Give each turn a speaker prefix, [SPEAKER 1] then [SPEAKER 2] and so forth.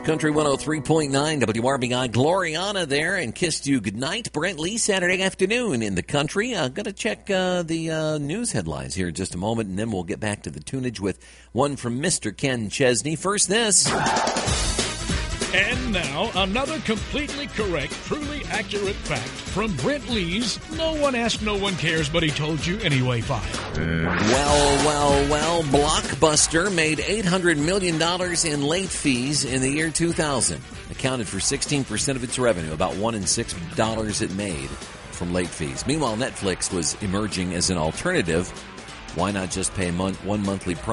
[SPEAKER 1] Country 103.9 WRBI. Gloriana there and kissed you goodnight. Brent Lee, Saturday afternoon in the country. Going to check the news headlines here in just a moment, and then we'll get back to the tunage with one from Mr. Ken Chesney. First, this.
[SPEAKER 2] And now, another completely correct, truly accurate fact from Brent Lee's No One Asked, No One Cares, But He Told You Anyway file.
[SPEAKER 1] Well, Blockbuster made $800 million in late fees in the year 2000. Accounted for 16% of its revenue, about $1 in $6 it made from late fees. Meanwhile, Netflix was emerging as an alternative. Why not just pay one monthly price?